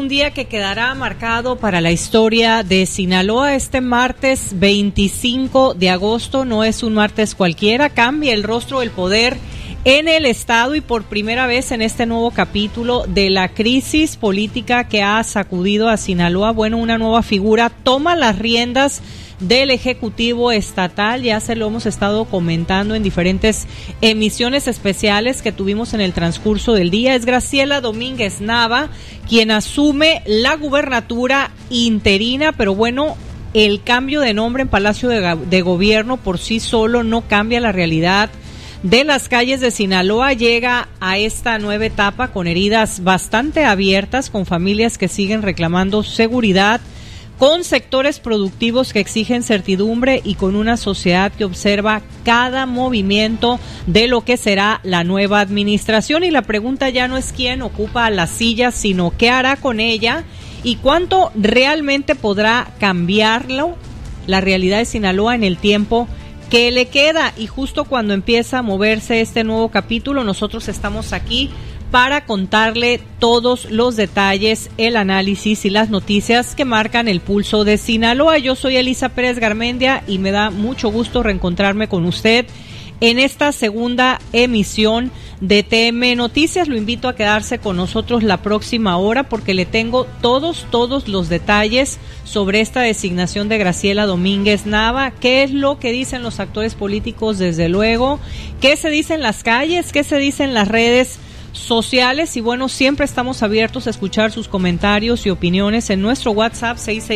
un día que quedará marcado para la historia de Sinaloa. Este martes 25 de agosto no es un martes cualquiera, cambia el rostro del poder en el estado y por primera vez en este nuevo capítulo de la crisis política que ha sacudido a Sinaloa. Bueno, una nueva figura toma las riendas del Ejecutivo Estatal, ya se lo hemos estado comentando en diferentes emisiones especiales que tuvimos en el transcurso del día. Es Graciela Domínguez Nava quien asume la gubernatura interina, pero bueno, el cambio de nombre en Palacio de Gobierno por sí solo no cambia la realidad de las calles de Sinaloa. Llega a esta nueva etapa con heridas bastante abiertas, con familias que siguen reclamando seguridad, con sectores productivos que exigen certidumbre y con una sociedad que observa cada movimiento de lo que será la nueva administración. Y la pregunta ya no es quién ocupa la silla, sino qué hará con ella y cuánto realmente podrá cambiarlo, la realidad de Sinaloa en el tiempo que le queda. Y justo cuando empieza a moverse este nuevo capítulo, nosotros estamos aquí para contarle todos los detalles, el análisis y las noticias que marcan el pulso de Sinaloa. Yo soy Elisa Pérez Garmendia y me da mucho gusto reencontrarme con usted en esta segunda emisión de TM Noticias. Lo invito a quedarse con nosotros la próxima hora porque le tengo todos los detalles sobre esta designación de Graciela Domínguez Nava. ¿Qué es lo que dicen los actores políticos, desde luego? ¿Qué se dice en las calles? ¿Qué se dice en las redes sociales? Y bueno, siempre estamos abiertos a escuchar sus comentarios y opiniones en nuestro WhatsApp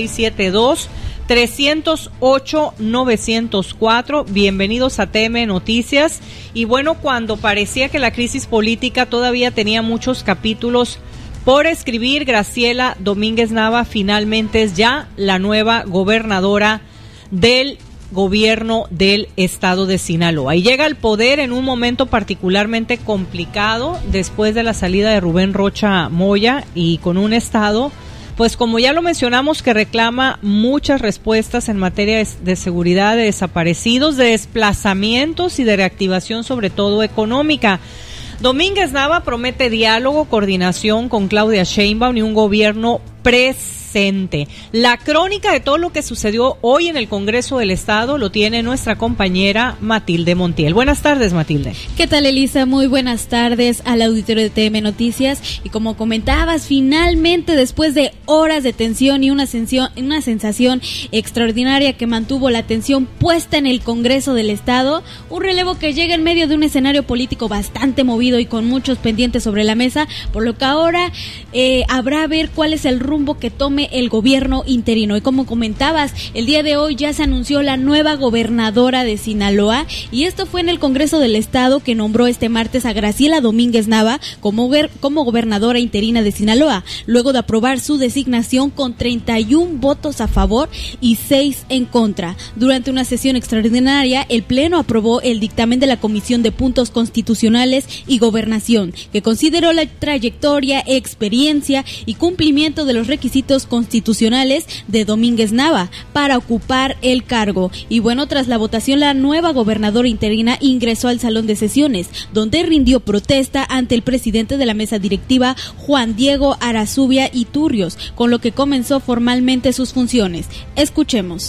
6672-308-904. Bienvenidos a TM Noticias. Y bueno, cuando parecía que la crisis política todavía tenía muchos capítulos por escribir, Graciela Domínguez Nava finalmente es ya la nueva gobernadora del gobierno del estado de Sinaloa y llega al poder en un momento particularmente complicado después de la salida de Rubén Rocha Moya y con un estado, pues como ya lo mencionamos, que reclama muchas respuestas en materia de seguridad, de desaparecidos, de desplazamientos y de reactivación, sobre todo económica. Domínguez Nava promete diálogo, coordinación con Claudia Sheinbaum y un gobierno presente. La crónica de todo lo que sucedió hoy en el Congreso del Estado lo tiene nuestra compañera Matilde Montiel. Buenas tardes, Matilde. ¿Qué tal, Elisa? Muy buenas tardes al auditorio de TM Noticias. Y como comentabas, finalmente, después de horas de tensión y una sensación extraordinaria que mantuvo la atención puesta en el Congreso del Estado, un relevo que llega en medio de un escenario político bastante movido y con muchos pendientes sobre la mesa, por lo que ahora habrá a ver cuál es el rumbo que tome el gobierno interino. Y como comentabas, el día de hoy ya se anunció la nueva gobernadora de Sinaloa, y esto fue en el Congreso del Estado, que nombró este martes a Graciela Domínguez Nava como gobernadora interina de Sinaloa, luego de aprobar su designación con 31 votos a favor y 6 en contra. Durante una sesión extraordinaria, el Pleno aprobó el dictamen de la Comisión de Puntos Constitucionales y Gobernación, que consideró la trayectoria, experiencia y cumplimiento de los requisitos constitucionales de Domínguez Nava para ocupar el cargo. Y bueno, tras la votación, la nueva gobernadora interina ingresó al salón de sesiones, donde rindió protesta ante el presidente de la mesa directiva, Juan Diego Arazubia Iturrios, con lo que comenzó formalmente sus funciones. Escuchemos.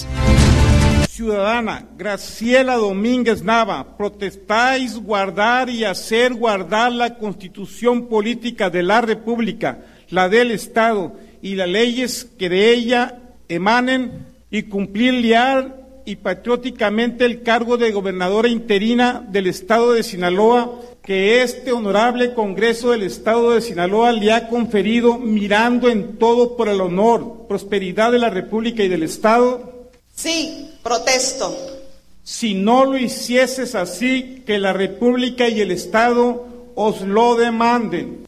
Ciudadana Graciela Domínguez Nava, protestáis guardar y hacer guardar la Constitución política de la República, la del Estado y las leyes que de ella emanen, y cumplir leal y patrióticamente el cargo de gobernadora interina del Estado de Sinaloa, que este honorable Congreso del Estado de Sinaloa le ha conferido, mirando en todo por el honor, prosperidad de la República y del Estado. Sí, protesto. Si no lo hicieses así, que la República y el Estado os lo demanden.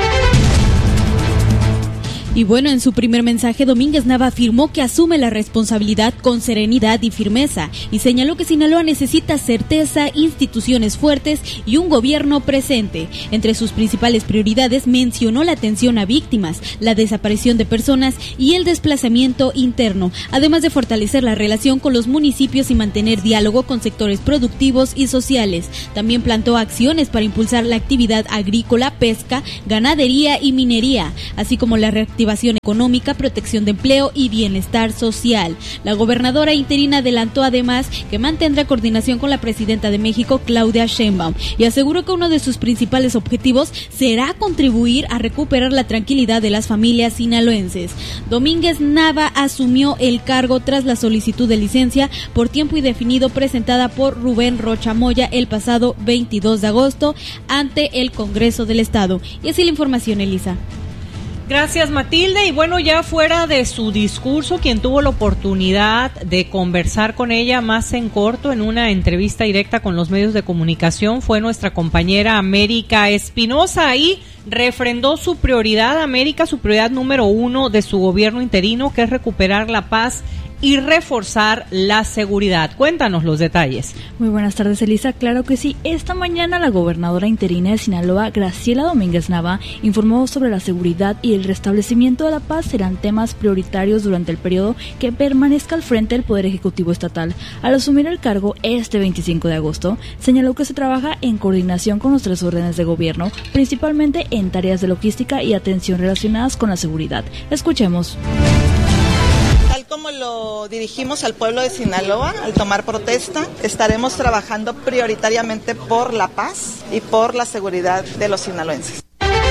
Y bueno, en su primer mensaje, Domínguez Nava afirmó que asume la responsabilidad con serenidad y firmeza, y señaló que Sinaloa necesita certeza, instituciones fuertes y un gobierno presente. Entre sus principales prioridades mencionó la atención a víctimas, la desaparición de personas y el desplazamiento interno, además de fortalecer la relación con los municipios y mantener diálogo con sectores productivos y sociales. También plantó acciones para impulsar la actividad agrícola, pesca, ganadería y minería, así como la reactivación reactivación económica, protección de empleo y bienestar social. La gobernadora interina adelantó además que mantendrá coordinación con la presidenta de México, Claudia Sheinbaum, y aseguró que uno de sus principales objetivos será contribuir a recuperar la tranquilidad de las familias sinaloenses. Domínguez Nava asumió el cargo tras la solicitud de licencia por tiempo indefinido presentada por Rubén Rocha Moya el pasado 22 de agosto ante el Congreso del Estado. Y así la información, Elisa. Gracias, Matilde. Y bueno, ya fuera de su discurso, quien tuvo la oportunidad de conversar con ella más en corto en una entrevista directa con los medios de comunicación fue nuestra compañera América Espinosa. Ahí refrendó su prioridad, América, su prioridad número 1 de su gobierno interino, que es recuperar la paz y reforzar la seguridad. Cuéntanos los detalles. Muy buenas tardes, Elisa. Claro que sí. Esta mañana la gobernadora interina de Sinaloa, Graciela Domínguez Nava, informó sobre la seguridad y el restablecimiento de la paz serán temas prioritarios durante el periodo que permanezca al frente del Poder Ejecutivo Estatal. Al asumir el cargo este 25 de agosto, señaló que se trabaja en coordinación con los 3 órdenes de gobierno, principalmente en tareas de logística y atención relacionadas con la seguridad. Escuchemos. Tal como lo dirigimos al pueblo de Sinaloa al tomar protesta, estaremos trabajando prioritariamente por la paz y por la seguridad de los sinaloenses.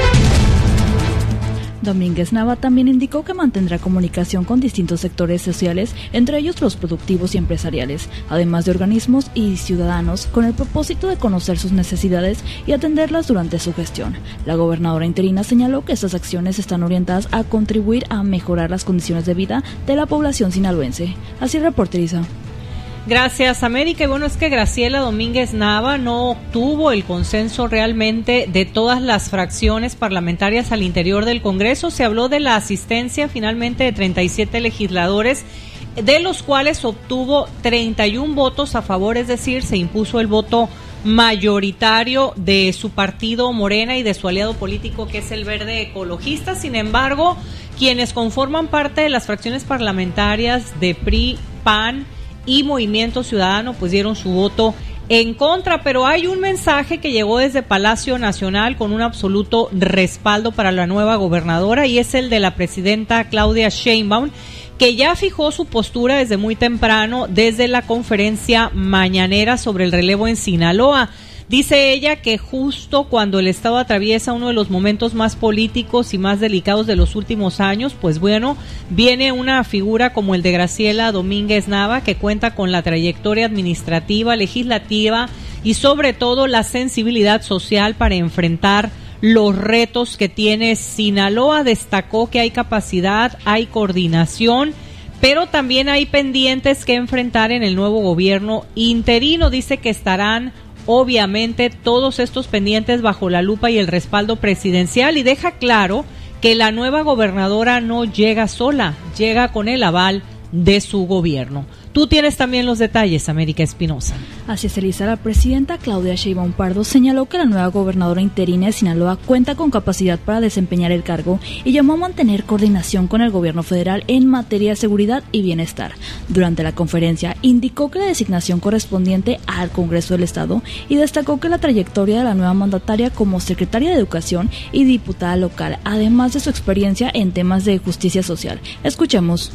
Domínguez Nava también indicó que mantendrá comunicación con distintos sectores sociales, entre ellos los productivos y empresariales, además de organismos y ciudadanos, con el propósito de conocer sus necesidades y atenderlas durante su gestión. La gobernadora interina señaló que estas acciones están orientadas a contribuir a mejorar las condiciones de vida de la población sinaloense. Así reporteriza. Gracias, América. Y bueno, es que Graciela Domínguez Nava no obtuvo el consenso realmente de todas las fracciones parlamentarias al interior del Congreso. Se habló de la asistencia finalmente de 37 legisladores, de los cuales obtuvo 31 votos a favor, es decir, se impuso el voto mayoritario de su partido Morena y de su aliado político, que es el Verde Ecologista. Sin embargo, quienes conforman parte de las fracciones parlamentarias de PRI, PAN y Movimiento Ciudadano pues dieron su voto en contra, pero hay un mensaje que llegó desde Palacio Nacional con un absoluto respaldo para la nueva gobernadora, y es el de la presidenta Claudia Sheinbaum, que ya fijó su postura desde muy temprano, desde la conferencia mañanera sobre el relevo en Sinaloa. Dice ella que justo cuando el Estado atraviesa uno de los momentos más políticos y más delicados de los últimos años, pues bueno, viene una figura como el de Graciela Domínguez Nava, que cuenta con la trayectoria administrativa, legislativa y sobre todo la sensibilidad social para enfrentar los retos que tiene Sinaloa. Destacó que hay capacidad, hay coordinación, pero también hay pendientes que enfrentar en el nuevo gobierno interino. Dice que estarán obviamente todos estos pendientes bajo la lupa y el respaldo presidencial, y deja claro que la nueva gobernadora no llega sola, llega con el aval de su gobierno. Tú tienes también los detalles, América Espinosa. Así es, Elisa. La presidenta Claudia Sheinbaum Pardo señaló que la nueva gobernadora interina de Sinaloa cuenta con capacidad para desempeñar el cargo y llamó a mantener coordinación con el gobierno federal en materia de seguridad y bienestar. Durante la conferencia indicó que la designación correspondiente al Congreso del Estado, y destacó que la trayectoria de la nueva mandataria como secretaria de Educación y diputada local, además de su experiencia en temas de justicia social. Escuchemos.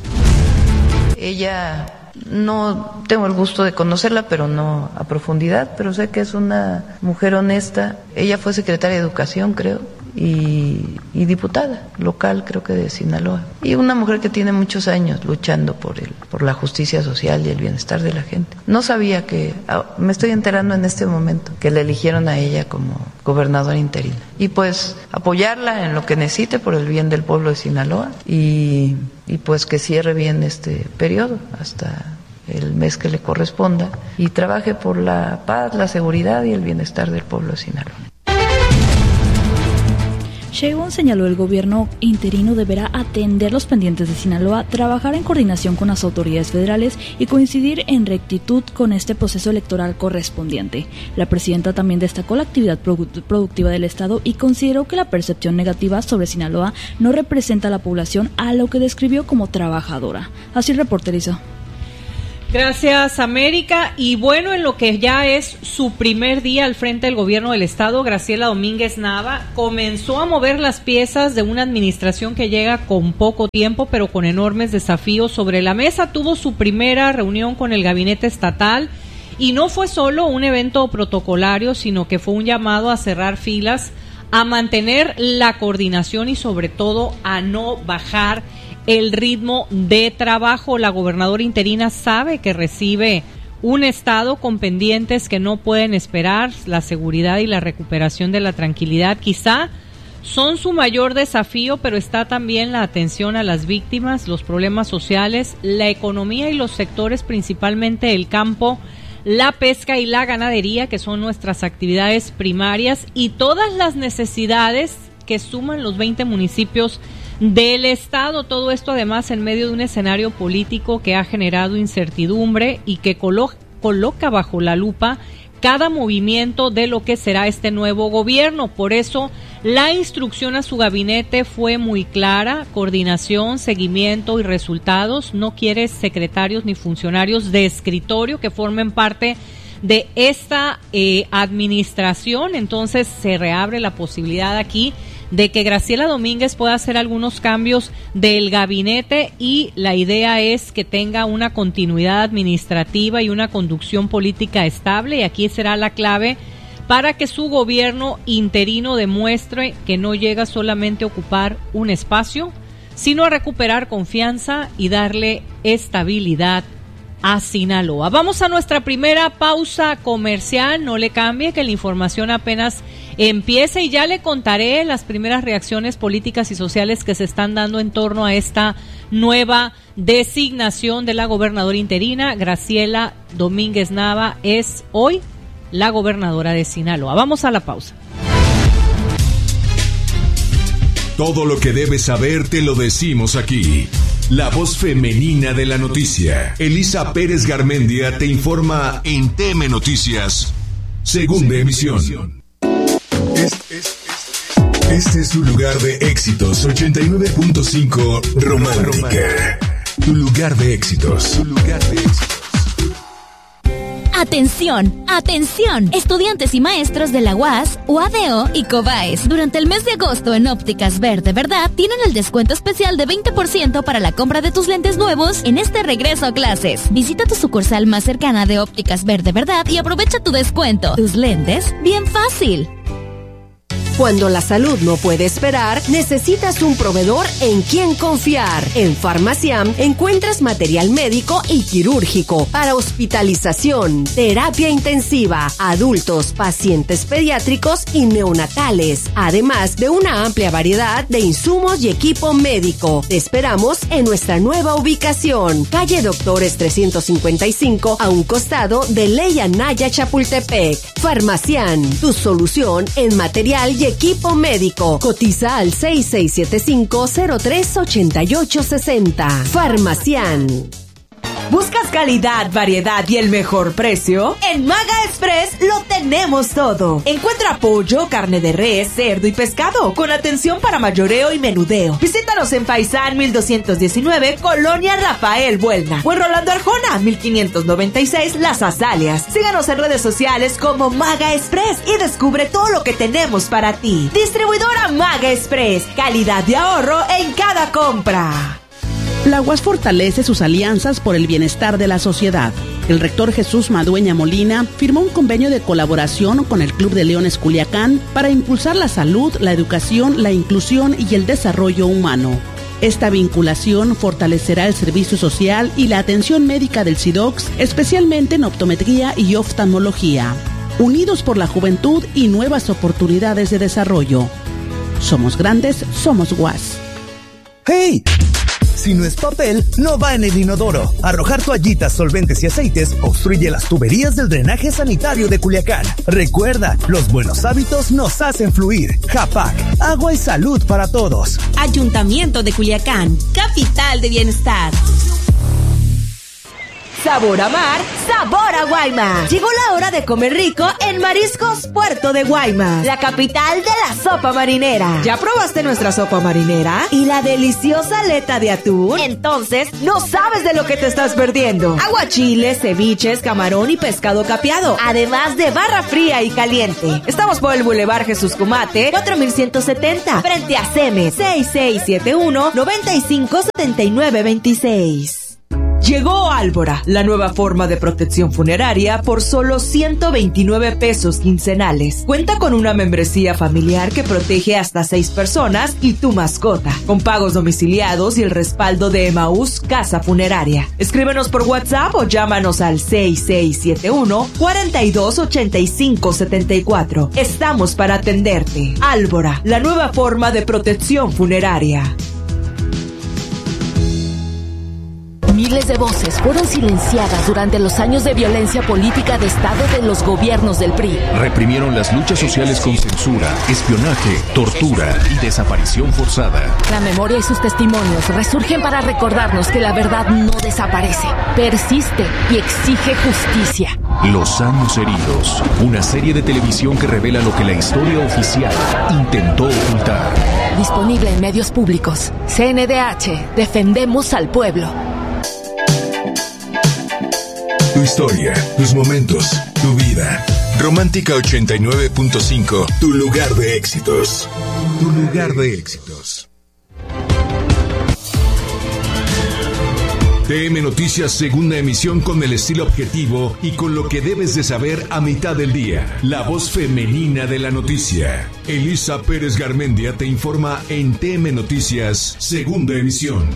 Ella, no tengo el gusto de conocerla, pero no a profundidad, pero sé que es una mujer honesta. Ella fue secretaria de Educación, creo, y diputada local, creo que de Sinaloa. Y una mujer que tiene muchos años luchando por la justicia social y el bienestar de la gente. No sabía que, me estoy enterando en este momento, que la eligieron a ella como gobernadora interina. Y pues apoyarla en lo que necesite por el bien del pueblo de Sinaloa y pues que cierre bien este periodo hasta el mes que le corresponda y trabaje por la paz, la seguridad y el bienestar del pueblo de Sinaloa. Sheinbaum señaló el gobierno interino deberá atender los pendientes de Sinaloa, trabajar en coordinación con las autoridades federales y coincidir en rectitud con este proceso electoral correspondiente. La presidenta también destacó la actividad productiva del Estado y consideró que la percepción negativa sobre Sinaloa no representa a la población, a lo que describió como trabajadora. Así reporteriza. Gracias, América. Y bueno, en lo que ya es su primer día al frente del gobierno del estado, Graciela Domínguez Nava comenzó a mover las piezas de una administración que llega con poco tiempo, pero con enormes desafíos sobre la mesa. Tuvo su primera reunión con el gabinete estatal y no fue solo un evento protocolario, sino que fue un llamado a cerrar filas, a mantener la coordinación y sobre todo a no bajar el ritmo de trabajo. La gobernadora interina sabe que recibe un estado con pendientes que no pueden esperar. La seguridad y la recuperación de la tranquilidad quizá son su mayor desafío, pero está también la atención a las víctimas, los problemas sociales, la economía y los sectores, principalmente el campo, la pesca y la ganadería, que son nuestras actividades primarias, y todas las necesidades que suman los 20 municipios del estado. Todo esto además en medio de un escenario político que ha generado incertidumbre y que coloca bajo la lupa cada movimiento de lo que será este nuevo gobierno. Por eso la instrucción a su gabinete fue muy clara: coordinación, seguimiento y resultados. No quiere secretarios ni funcionarios de escritorio que formen parte de esta administración. Entonces se reabre la posibilidad aquí de que Graciela Domínguez pueda hacer algunos cambios del gabinete, y la idea es que tenga una continuidad administrativa y una conducción política estable, y aquí será la clave para que su gobierno interino demuestre que no llega solamente a ocupar un espacio, sino a recuperar confianza y darle estabilidad a Sinaloa. Vamos a nuestra primera pausa comercial. No le cambie, que la información apenas empieza y ya le contaré las primeras reacciones políticas y sociales que se están dando en torno a esta nueva designación de la gobernadora interina. Graciela Domínguez Nava es hoy la gobernadora de Sinaloa. Vamos a la pausa. Todo lo que debes saber te lo decimos aquí. La voz femenina de la noticia. Elisa Pérez Garmendia te informa en TM Noticias, segunda emisión. Este es tu lugar de éxitos. 89.5 Romántica. Tu lugar de éxitos. ¡Atención! ¡Atención! Estudiantes y maestros de la UAS, UADO y COBAES. Durante el mes de agosto en Ópticas Verde Verdad tienen el descuento especial de 20% para la compra de tus lentes nuevos en este regreso a clases. Visita tu sucursal más cercana de Ópticas Verde Verdad y aprovecha tu descuento. Tus lentes, bien fácil. Cuando la salud no puede esperar, necesitas un proveedor en quien confiar. En Farmaciam encuentras material médico y quirúrgico para hospitalización, terapia intensiva, adultos, pacientes pediátricos y neonatales, además de una amplia variedad de insumos y equipo médico. Te esperamos en nuestra nueva ubicación, calle Doctores 355, a un costado de Ley Anaya Chapultepec. Farmaciam, tu solución en material y equipo médico. Cotiza al 6675-038860. Farmaciam. ¿Buscas calidad, variedad y el mejor precio? En Maga Express lo tenemos todo. Encuentra pollo, carne de res, cerdo y pescado, con atención para mayoreo y menudeo. Visítanos en Faisán 1219, Colonia Rafael Buelna, o en Rolando Arjona 1596, Las Azaleas. Síganos en redes sociales como Maga Express y descubre todo lo que tenemos para ti. Distribuidora Maga Express, calidad y ahorro en cada compra. La UAS fortalece sus alianzas por el bienestar de la sociedad. El rector Jesús Madueña Molina firmó un convenio de colaboración con el Club de Leones Culiacán para impulsar la salud, la educación, la inclusión y el desarrollo humano. Esta vinculación fortalecerá el servicio social y la atención médica del SIDOX, especialmente en optometría y oftalmología. Unidos por la juventud y nuevas oportunidades de desarrollo. Somos grandes, somos UAS. ¡Hey! Si no es papel, no va en el inodoro. Arrojar toallitas, solventes y aceites obstruye las tuberías del drenaje sanitario de Culiacán. Recuerda, los buenos hábitos nos hacen fluir. Japac, agua y salud para todos. Ayuntamiento de Culiacán, capital de bienestar. Sabor a mar, sabor a Guaymas. Llegó la hora de comer rico en Mariscos Puerto de Guaymas, la capital de la sopa marinera. ¿Ya probaste nuestra sopa marinera? ¿Y la deliciosa aleta de atún? Entonces, no sabes de lo que te estás perdiendo. Aguachiles, ceviches, camarón y pescado capeado, además de barra fría y caliente. Estamos por el Boulevard Jesús Cumate, 4170, frente a CEMES, 6671-957926. Llegó Álvora, la nueva forma de protección funeraria por solo 129 pesos quincenales. Cuenta con una membresía familiar que protege hasta 6 personas y tu mascota, con pagos domiciliados y el respaldo de Emaús Casa Funeraria. Escríbenos por WhatsApp o llámanos al 6671-428574. Estamos para atenderte. Álvora, la nueva forma de protección funeraria. Miles de voces fueron silenciadas durante los años de violencia política de Estado de los gobiernos del PRI. Reprimieron las luchas sociales con censura, espionaje, tortura y desaparición forzada. La memoria y sus testimonios resurgen para recordarnos que la verdad no desaparece, persiste y exige justicia. Los años heridos, una serie de televisión que revela lo que la historia oficial intentó ocultar. Disponible en medios públicos. CNDH, defendemos al pueblo. Tu historia, tus momentos, tu vida. Romántica 89.5, tu lugar de éxitos. Tu lugar de éxitos. TM Noticias, segunda emisión, con el estilo objetivo y con lo que debes de saber a mitad del día. La voz femenina de la noticia. Elisa Pérez Garmendia te informa en TM Noticias, segunda emisión.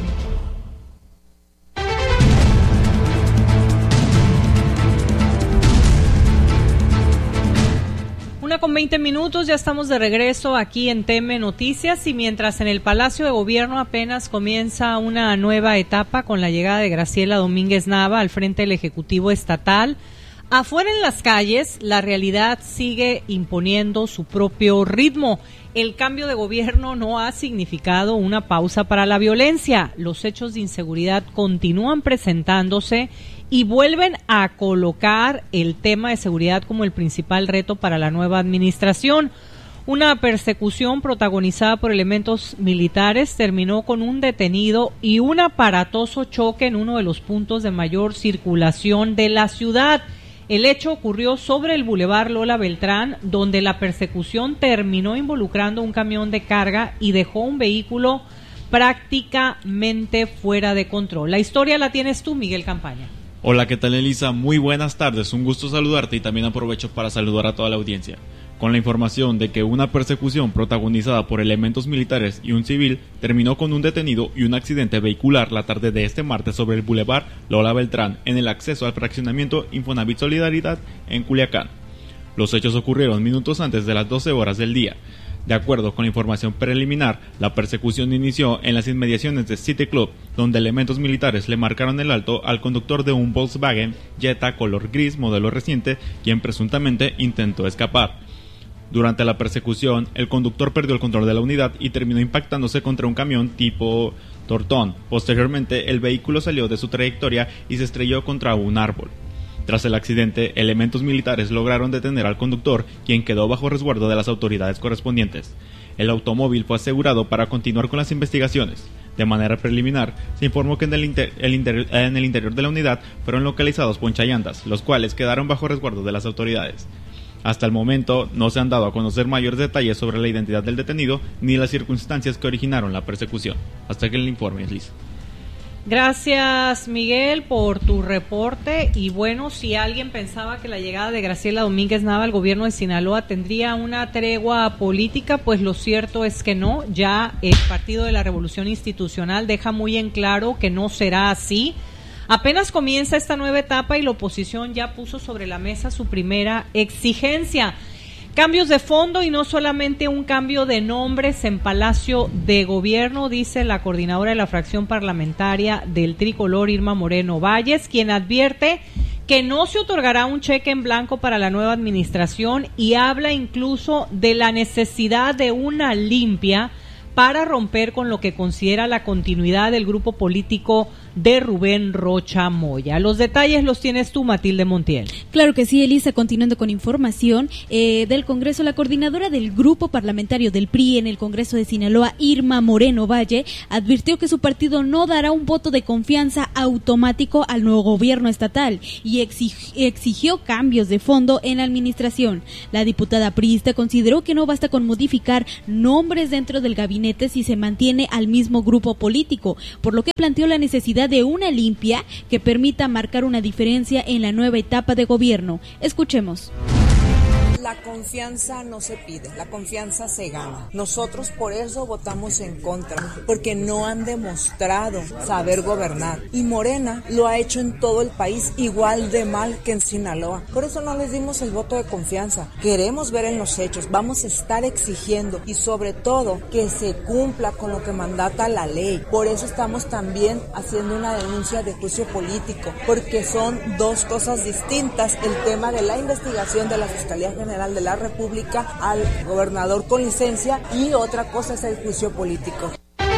1:20 minutos, ya estamos de regreso aquí en TM Noticias, y mientras en el Palacio de Gobierno apenas comienza una nueva etapa con la llegada de Graciela Domínguez Nava al frente del Ejecutivo Estatal, afuera en las calles la realidad sigue imponiendo su propio ritmo. El cambio de gobierno no ha significado una pausa para la violencia. Los hechos de inseguridad continúan presentándose y vuelven a colocar el tema de seguridad como el principal reto para la nueva administración. Una persecución protagonizada por elementos militares terminó con un detenido y un aparatoso choque en uno de los puntos de mayor circulación de la ciudad. El hecho ocurrió sobre el Boulevard Lola Beltrán, donde la persecución terminó involucrando un camión de carga y dejó un vehículo prácticamente fuera de control. La historia la tienes tú, Miguel Campaña. Hola, ¿qué tal, Elisa? Muy buenas tardes, un gusto saludarte y también aprovecho para saludar a toda la audiencia. Con la información de que una persecución protagonizada por elementos militares y un civil terminó con un detenido y un accidente vehicular la tarde de este martes sobre el Boulevard Lola Beltrán en el acceso al fraccionamiento Infonavit Solidaridad en Culiacán. Los hechos ocurrieron minutos antes de las 12 horas del día. De acuerdo con la información preliminar, la persecución inició en las inmediaciones de City Club, donde elementos militares le marcaron el alto al conductor de un Volkswagen Jetta color gris modelo reciente, quien presuntamente intentó escapar. Durante la persecución, el conductor perdió el control de la unidad y terminó impactándose contra un camión tipo Tortón. Posteriormente, el vehículo salió de su trayectoria y se estrelló contra un árbol. Tras el accidente, elementos militares lograron detener al conductor, quien quedó bajo resguardo de las autoridades correspondientes. El automóvil fue asegurado para continuar con las investigaciones. De manera preliminar, se informó que en el interior de la unidad fueron localizados ponchallantas, los cuales quedaron bajo resguardo de las autoridades. Hasta el momento no se han dado a conocer mayores detalles sobre la identidad del detenido ni las circunstancias que originaron la persecución. Hasta que el informe es listo. Gracias, Miguel, por tu reporte. Y bueno, si alguien pensaba que la llegada de Graciela Domínguez Nava al gobierno de Sinaloa tendría una tregua política, pues lo cierto es que no. Ya el Partido de la Revolución Institucional deja muy en claro que no será así. Apenas comienza esta nueva etapa y la oposición ya puso sobre la mesa su primera exigencia. Cambios de fondo y no solamente un cambio de nombres en Palacio de Gobierno, dice la coordinadora de la fracción parlamentaria del Tricolor, Irma Moreno Valles, quien advierte que no se otorgará un cheque en blanco para la nueva administración y habla incluso de la necesidad de una limpia para romper con lo que considera la continuidad del grupo político de Rubén Rocha Moya. Los detalles los tienes tú, Matilde Montiel. Claro que sí, Elisa. Continuando con información del Congreso, la coordinadora del grupo parlamentario del PRI en el Congreso de Sinaloa, Irma Moreno Valle, advirtió que su partido no dará un voto de confianza automático al nuevo gobierno estatal y exigió cambios de fondo en la administración. La diputada priista consideró que no basta con modificar nombres dentro del gabinete si se mantiene al mismo grupo político, por lo que planteó la necesidad de una limpia que permita marcar una diferencia en la nueva etapa de gobierno. Escuchemos. La confianza no se pide, la confianza se gana. Nosotros por eso votamos en contra, porque no han demostrado saber gobernar. Y Morena lo ha hecho en todo el país igual de mal que en Sinaloa. Por eso no les dimos el voto de confianza. Queremos ver en los hechos, vamos a estar exigiendo y sobre todo que se cumpla con lo que mandata la ley. Por eso estamos también haciendo una denuncia de juicio político, porque son dos cosas distintas: el tema de la investigación de la Fiscalía General de la República al gobernador con licencia, y otra cosa es el juicio político.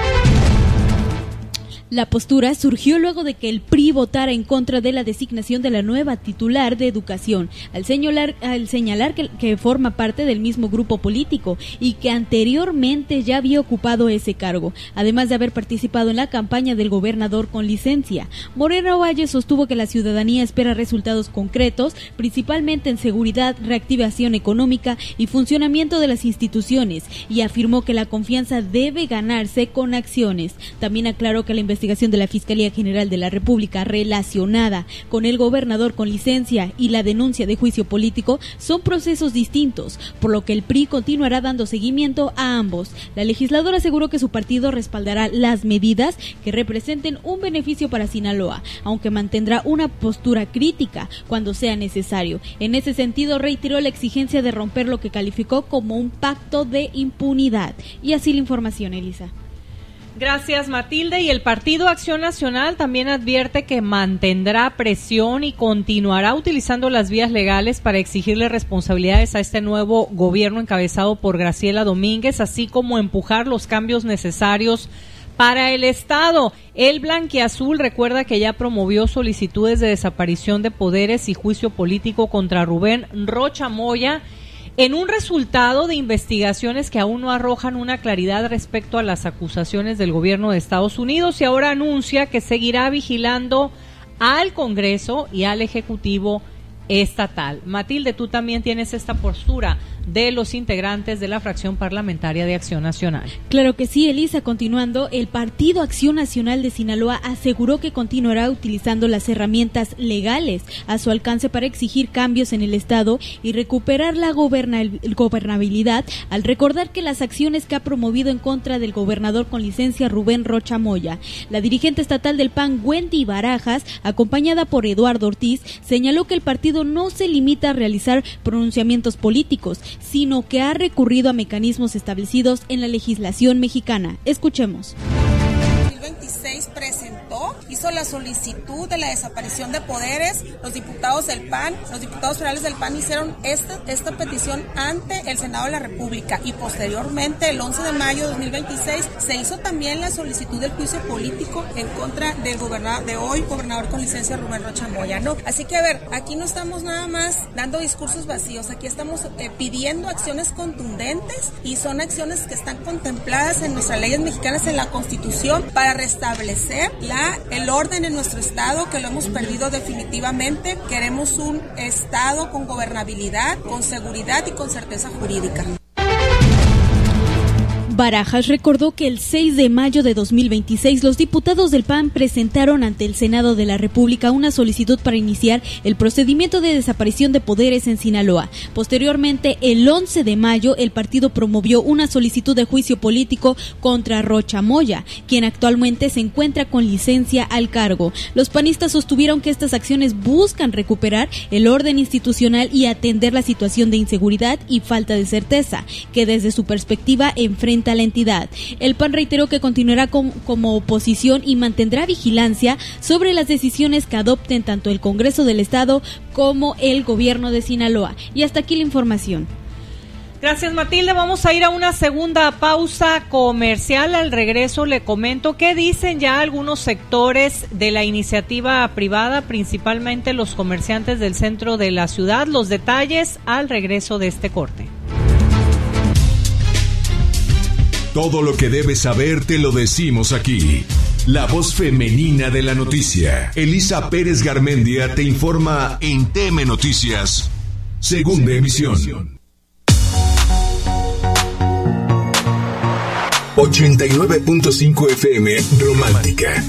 La postura surgió luego de que el PRI votara en contra de la designación de la nueva titular de Educación, al señalar que forma parte del mismo grupo político y que anteriormente ya había ocupado ese cargo, además de haber participado en la campaña del gobernador con licencia. Moreno Valle sostuvo que la ciudadanía espera resultados concretos, principalmente en seguridad, reactivación económica y funcionamiento de las instituciones, y afirmó que la confianza debe ganarse con acciones. También aclaró que la investigación de la Fiscalía General de la República relacionada con el gobernador con licencia y la denuncia de juicio político son procesos distintos, por lo que el PRI continuará dando seguimiento a ambos. La legisladora aseguró que su partido respaldará las medidas que representen un beneficio para Sinaloa, aunque mantendrá una postura crítica cuando sea necesario. En ese sentido, reiteró la exigencia de romper lo que calificó como un pacto de impunidad. Y así la información, Elisa. Gracias, Matilde. Y el Partido Acción Nacional también advierte que mantendrá presión y continuará utilizando las vías legales para exigirle responsabilidades a este nuevo gobierno encabezado por Graciela Domínguez, así como empujar los cambios necesarios para el Estado. El blanquiazul recuerda que ya promovió solicitudes de desaparición de poderes y juicio político contra Rubén Rocha Moya, en un resultado de investigaciones que aún no arrojan una claridad respecto a las acusaciones del gobierno de Estados Unidos, y ahora anuncia que seguirá vigilando al Congreso y al Ejecutivo estatal. Matilde, tú también tienes esta postura de los integrantes de la fracción parlamentaria de Acción Nacional. Claro que sí, Elisa. Continuando, el Partido Acción Nacional de Sinaloa aseguró que continuará utilizando las herramientas legales a su alcance para exigir cambios en el Estado y recuperar la gobernabilidad, al recordar que las acciones que ha promovido en contra del gobernador con licencia Rubén Rocha Moya. La dirigente estatal del PAN, Wendy Barajas, acompañada por Eduardo Ortiz, señaló que el partido no se limita a realizar pronunciamientos políticos, sino que ha recurrido a mecanismos establecidos en la legislación mexicana. Escuchemos. 2026 hizo la solicitud de la desaparición de poderes. Los diputados del PAN, los diputados federales del PAN hicieron esta petición ante el Senado de la República, y posteriormente, el 11 de mayo de 2026, se hizo también la solicitud del juicio político en contra del gobernador con licencia Rubén Rocha Moya. No, así que a ver, aquí no estamos nada más dando discursos vacíos, aquí estamos pidiendo acciones contundentes, y son acciones que están contempladas en nuestras leyes mexicanas, en la Constitución, para restablecer el orden en nuestro estado, que lo hemos perdido definitivamente. Queremos un estado con gobernabilidad, con seguridad y con certeza jurídica. Barajas recordó que el 6 de mayo de 2026 los diputados del PAN presentaron ante el Senado de la República una solicitud para iniciar el procedimiento de desaparición de poderes en Sinaloa. Posteriormente, el 11 de mayo, el partido promovió una solicitud de juicio político contra Rocha Moya, quien actualmente se encuentra con licencia al cargo. Los panistas sostuvieron que estas acciones buscan recuperar el orden institucional y atender la situación de inseguridad y falta de certeza que desde su perspectiva enfrenta a la entidad. El PAN reiteró que continuará como oposición y mantendrá vigilancia sobre las decisiones que adopten tanto el Congreso del Estado como el gobierno de Sinaloa. Y hasta aquí la información. Gracias, Matilde. Vamos a ir a una segunda pausa comercial. Al regreso le comento qué dicen ya algunos sectores de la iniciativa privada, principalmente los comerciantes del centro de la ciudad. Los detalles al regreso de este corte. Todo lo que debes saber te lo decimos aquí. La voz femenina de la noticia. Elisa Pérez Garmendia te informa en TM Noticias, segunda emisión. 89.5 FM Romántica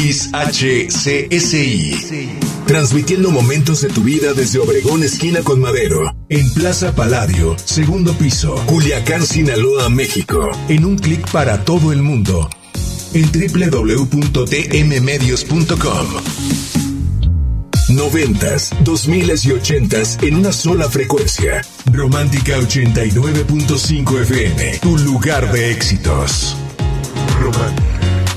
XHCSI, transmitiendo momentos de tu vida desde Obregón esquina con Madero, en Plaza Palladio, segundo piso, Culiacán, Sinaloa, México, en un clic para todo el mundo, en www.tmmedios.com. 90s, 2000s y 80s en una sola frecuencia. Romántica 89.5 FM, tu lugar de éxitos. Romántica.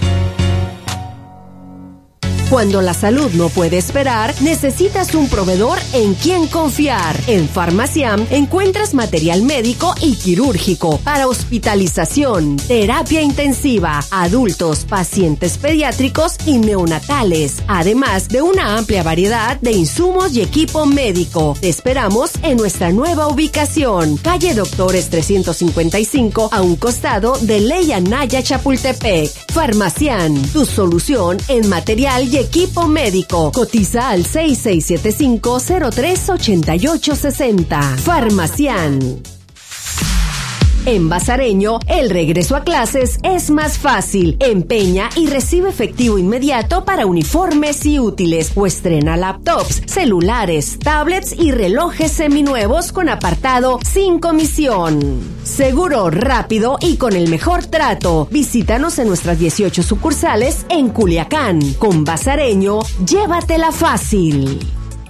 Cuando la salud no puede esperar, necesitas un proveedor en quien confiar. En Farmaciam encuentras material médico y quirúrgico para hospitalización, terapia intensiva, adultos, pacientes pediátricos y neonatales, además de una amplia variedad de insumos y equipo médico. Te esperamos en nuestra nueva ubicación, calle Doctores 355, a un costado de Ley Anaya, Chapultepec. Farmaciam, tu solución en material y equipo médico. Cotiza al 6675-038860. Farmaciam. En Bazareño, el regreso a clases es más fácil. Empeña y recibe efectivo inmediato para uniformes y útiles, o estrena laptops, celulares, tablets y relojes seminuevos con apartado sin comisión. Seguro, rápido y con el mejor trato. Visítanos en nuestras 18 sucursales en Culiacán. Con Bazareño, llévatela fácil.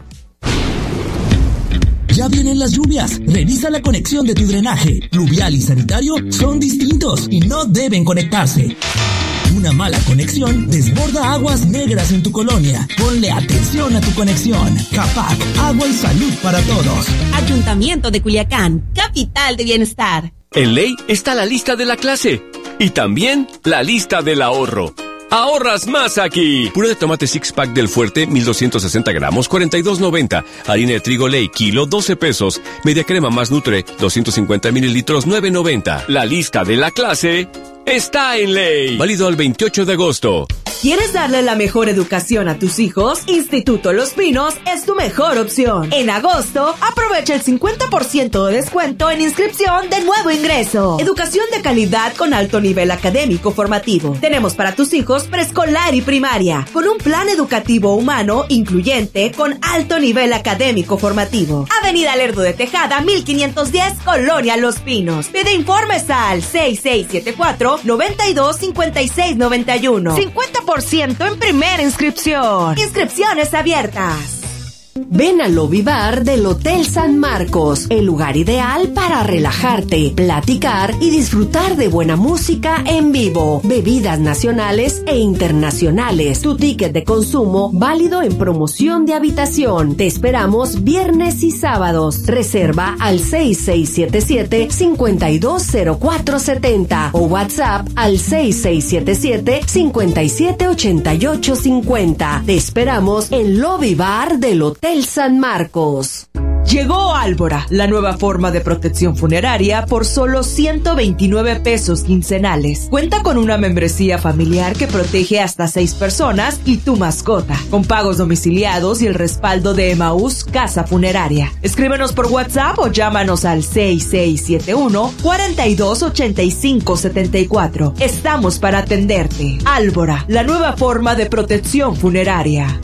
Ya vienen las lluvias. Revisa la conexión de tu drenaje. Pluvial y sanitario son distintos y no deben conectarse. Una mala conexión desborda aguas negras en tu colonia. Ponle atención a tu conexión. CAPAC, agua y salud para todos. Ayuntamiento de Culiacán, capital de bienestar. En ley está la lista de la clase y también la lista del ahorro. ¡Ahorras más aquí! Puré de tomate six pack del Fuerte, 1260 gramos, 42.90. Harina de trigo Ley, kilo, 12 pesos. Media crema más Nutre, 250 mililitros, 9.90. La lista de la clase está en ley. Válido al 28 de agosto. ¿Quieres darle la mejor educación a tus hijos? Instituto Los Pinos es tu mejor opción. En agosto, aprovecha el 50% de descuento en inscripción de nuevo ingreso. Educación de calidad con alto nivel académico formativo. Tenemos para tus hijos preescolar y primaria, con un plan educativo humano incluyente con alto nivel académico formativo. Avenida Lerdo de Tejada, 1510, Colonia Los Pinos. Pide informes al 6674-925691. 50% en primera inscripción. Inscripciones abiertas. Ven al Lobby Bar del Hotel San Marcos, el lugar ideal para relajarte, platicar y disfrutar de buena música en vivo, bebidas nacionales e internacionales. Tu ticket de consumo válido en promoción de habitación. Te esperamos viernes y sábados. Reserva al 6677-520470 o WhatsApp al 6677-578850. Te esperamos en Lobby Bar del Hotel San Marcos. Llegó Álvora, la nueva forma de protección funeraria por solo 129 pesos quincenales. Cuenta con una membresía familiar que protege hasta 6 personas y tu mascota, con pagos domiciliados y el respaldo de Emaús Casa Funeraria. Escríbenos por WhatsApp o llámanos al 6671-428574. Estamos para atenderte. Álvora, la nueva forma de protección funeraria.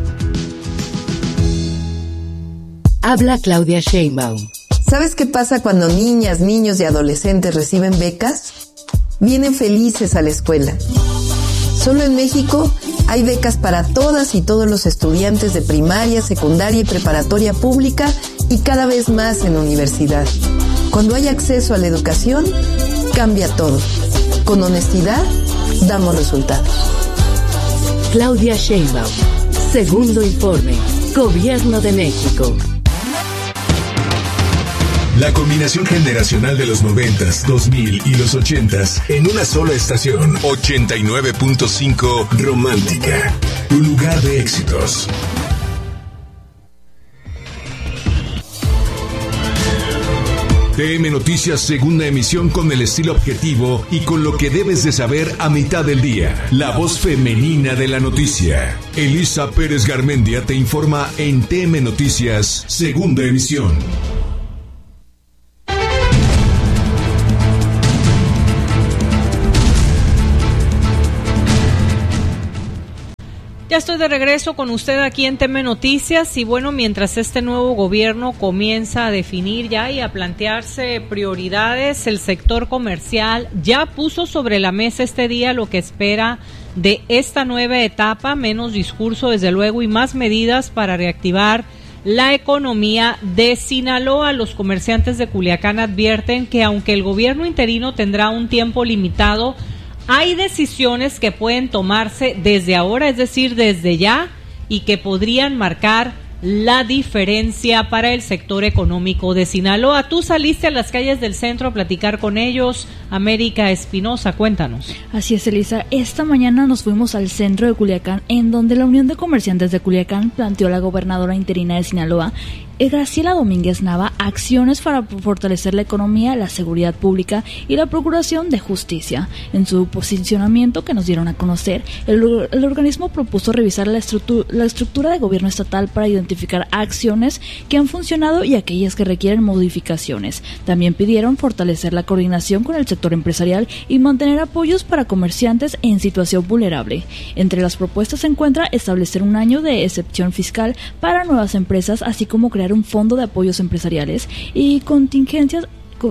Habla Claudia Sheinbaum. ¿Sabes qué pasa cuando niñas, niños y adolescentes reciben becas? Vienen felices a la escuela. Solo en México hay becas para todas y todos los estudiantes de primaria, secundaria y preparatoria pública y cada vez más en la universidad. Cuando hay acceso a la educación, cambia todo. Con honestidad, damos resultados. Claudia Sheinbaum. Segundo informe. Gobierno de México. La combinación generacional de los 90s, 2000 y los 80s en una sola estación. 89.5 Romántica, tu lugar de éxitos. TM Noticias, segunda emisión, con el estilo objetivo y con lo que debes de saber a mitad del día. La voz femenina de la noticia. Elisa Pérez Garmendia te informa en TM Noticias, segunda emisión. Ya estoy de regreso con usted aquí en TM Noticias y bueno, mientras este nuevo gobierno comienza a definir ya y a plantearse prioridades, el sector comercial ya puso sobre la mesa este día lo que espera de esta nueva etapa, menos discurso desde luego y más medidas para reactivar la economía de Sinaloa. Los comerciantes de Culiacán advierten que aunque el gobierno interino tendrá un tiempo limitado, hay decisiones que pueden tomarse desde ahora, es decir, desde ya, y que podrían marcar la diferencia para el sector económico de Sinaloa. Tú saliste a las calles del centro a platicar con ellos. América Espinosa, cuéntanos. Así es, Elisa. Esta mañana nos fuimos al centro de Culiacán, en donde la Unión de Comerciantes de Culiacán planteó a la gobernadora interina de Sinaloa, Graciela Domínguez Nava, acciones para fortalecer la economía, la seguridad pública y la procuración de justicia. En su posicionamiento que nos dieron a conocer, el organismo propuso revisar la estructura de gobierno estatal para identificar acciones que han funcionado y aquellas que requieren modificaciones. También pidieron fortalecer la coordinación con el sector empresarial y mantener apoyos para comerciantes en situación vulnerable. Entre las propuestas se encuentra establecer un año de excepción fiscal para nuevas empresas, así como crear un fondo de apoyos empresariales y contingencias,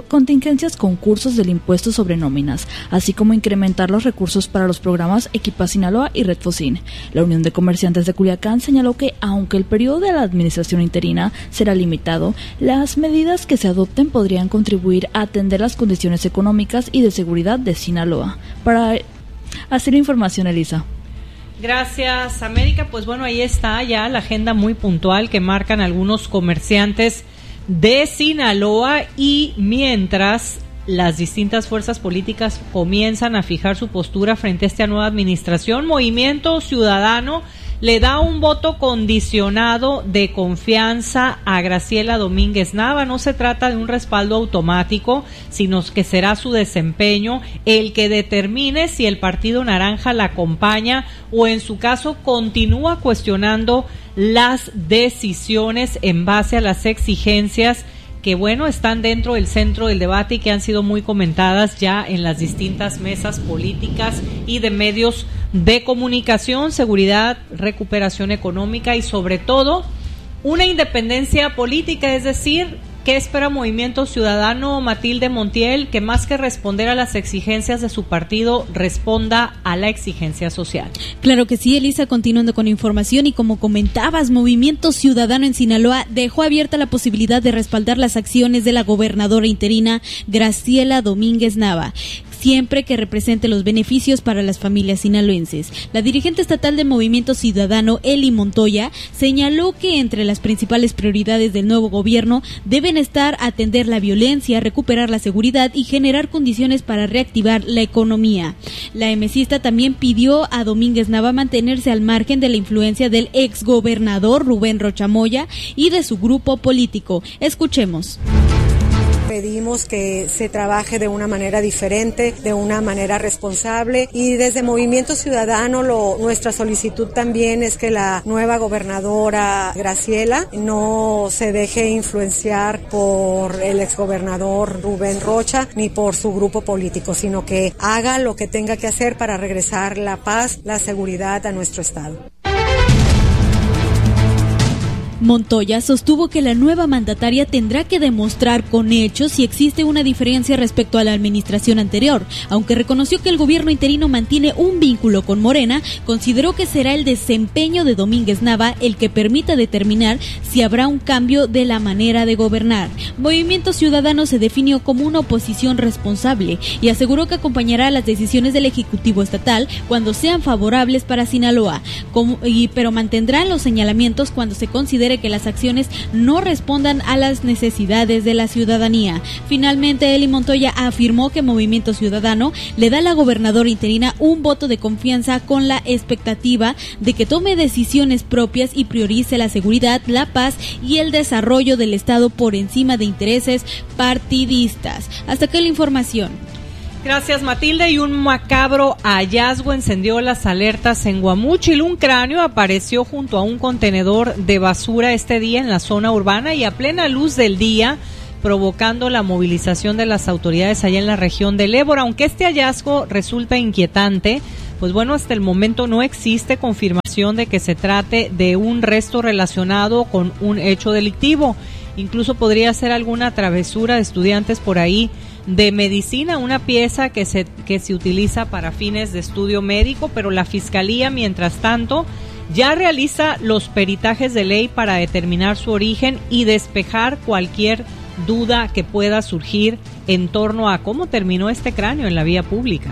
concursos del impuesto sobre nóminas, así como incrementar los recursos para los programas Equipa Sinaloa y Red Focin. La Unión de Comerciantes de Culiacán señaló que, aunque el periodo de la administración interina será limitado, las medidas que se adopten podrían contribuir a atender las condiciones económicas y de seguridad de Sinaloa. Para hacer información, Elisa. Gracias, América. Pues bueno, ahí está ya la agenda muy puntual que marcan algunos comerciantes de Sinaloa, y mientras las distintas fuerzas políticas comienzan a fijar su postura frente a esta nueva administración, Movimiento Ciudadano le da un voto condicionado de confianza a Graciela Domínguez Nava. No se trata de un respaldo automático, sino que será su desempeño el que determine si el Partido Naranja la acompaña o, en su caso, continúa cuestionando las decisiones en base a las exigencias que, bueno, están dentro del centro del debate y que han sido muy comentadas ya en las distintas mesas políticas y de medios de comunicación: seguridad, recuperación económica y, sobre todo, una independencia política. Es decir, ¿qué espera Movimiento Ciudadano, Matilde Montiel? Que más que responder a las exigencias de su partido, responda a la exigencia social. Claro que sí, Elisa, continuando con información, y como comentabas, Movimiento Ciudadano en Sinaloa dejó abierta la posibilidad de respaldar las acciones de la gobernadora interina Graciela Domínguez Nava, siempre que represente los beneficios para las familias sinaloenses. La dirigente estatal de Movimiento Ciudadano, Eli Montoya, señaló que entre las principales prioridades del nuevo gobierno deben estar atender la violencia, recuperar la seguridad y generar condiciones para reactivar la economía. La emesista también pidió a Domínguez Nava mantenerse al margen de la influencia del exgobernador Rubén Rocha Moya y de su grupo político. Escuchemos. Pedimos que se trabaje de una manera diferente, de una manera responsable, y desde Movimiento Ciudadano nuestra solicitud también es que la nueva gobernadora Graciela no se deje influenciar por el exgobernador Rubén Rocha ni por su grupo político, sino que haga lo que tenga que hacer para regresar la paz, la seguridad a nuestro estado. Montoya sostuvo que la nueva mandataria tendrá que demostrar con hechos si existe una diferencia respecto a la administración anterior. Aunque reconoció que el gobierno interino mantiene un vínculo con Morena, consideró que será el desempeño de Domínguez Nava el que permita determinar si habrá un cambio de la manera de gobernar. Movimiento Ciudadano se definió como una oposición responsable y aseguró que acompañará las decisiones del Ejecutivo Estatal cuando sean favorables para Sinaloa, pero mantendrán los señalamientos cuando se considere considere que las acciones no respondan a las necesidades de la ciudadanía. Finalmente, Eli Montoya afirmó que Movimiento Ciudadano le da a la gobernadora interina un voto de confianza con la expectativa de que tome decisiones propias y priorice la seguridad, la paz y el desarrollo del Estado por encima de intereses partidistas. Hasta aquí la información. Gracias, Matilde. Y un macabro hallazgo encendió las alertas en Guamúchil. Un cráneo apareció junto a un contenedor de basura este día en la zona urbana y a plena luz del día, provocando la movilización de las autoridades allá en la región del Ébora. Aunque este hallazgo resulta inquietante, pues bueno, hasta el momento no existe confirmación de que se trate de un resto relacionado con un hecho delictivo. Incluso podría ser alguna travesura de estudiantes por ahí de medicina, una pieza que se utiliza para fines de estudio médico, pero la Fiscalía, mientras tanto, ya realiza los peritajes de ley para determinar su origen y despejar cualquier duda que pueda surgir en torno a cómo terminó este cráneo en la vía pública.